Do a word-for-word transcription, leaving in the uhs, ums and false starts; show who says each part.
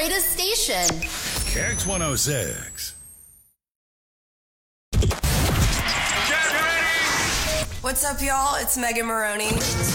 Speaker 1: greatest station.
Speaker 2: Kicks one oh six.
Speaker 3: What's up, y'all? It's Megan Maroney.